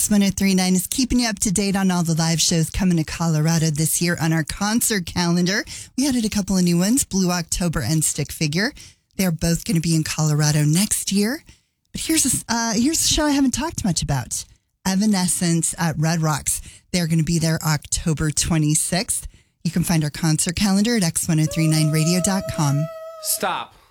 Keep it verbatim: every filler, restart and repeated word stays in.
X one oh three point nine is keeping you up to date on all the live shows coming to Colorado this year on our concert calendar. We added a couple of new ones, Blue October and Stick Figure. They're both going to be in Colorado next year. But here's a, uh, here's a show I haven't talked much about. Evanescence at Red Rocks. They're going to be there October twenty-sixth. You can find our concert calendar at x ten thirty-nine radio dot com. Stop.